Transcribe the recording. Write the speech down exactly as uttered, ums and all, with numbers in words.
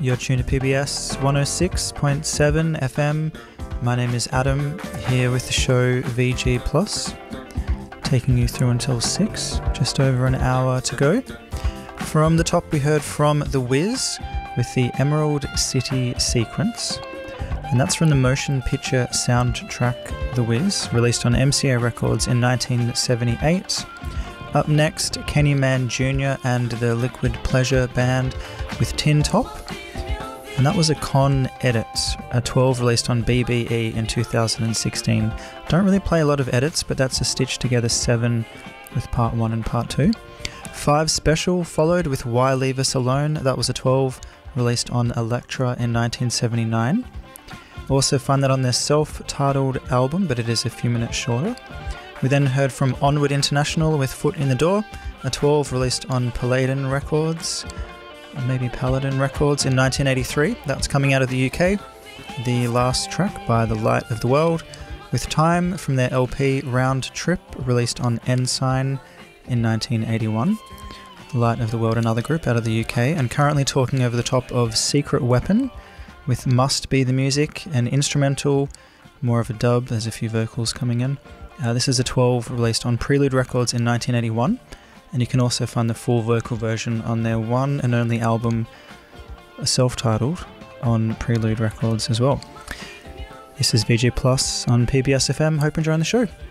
You're tuned to P B S one oh six point seven F M. My name is Adam, here with the show V G Plus, taking you through until six, just over an hour to go. From the top, we heard from The Wiz with the Emerald City Sequence, and that's from the motion picture soundtrack The Wiz, released on M C A Records in nineteen seventy-eight. Up next, Kenny Man Junior and the Liquid Pleasure Band with Tin Top, and that was a Con edit, a twelve released on B B E in two thousand sixteen. Don't really play a lot of edits, but that's a stitched together seven with part one and part two. Five Special followed with Why Leave Us Alone, that was a twelve released on Elektra in nineteen seventy-nine. Also find that on their self-titled album, but it is a few minutes shorter. We then heard from Onward International with Foot in the Door, a twelve released on Paladin Records, or maybe Paladin Records in nineteen eighty-three. That's coming out of the U K. The last track by The Light of the World with Time from their L P Round Trip, released on Ensign in nineteen eighty-one. The Light of the World, another group out of the U K, and currently talking over the top of Secret Weapon with Must Be the Music, an instrumental, more of a dub, there's a few vocals coming in. Uh, this is a twelve released on Prelude Records in nineteen eighty-one, and you can also find the full vocal version on their one and only album, self-titled, on Prelude Records as well. This is V G Plus on P B S F M. Hope you're enjoying the show.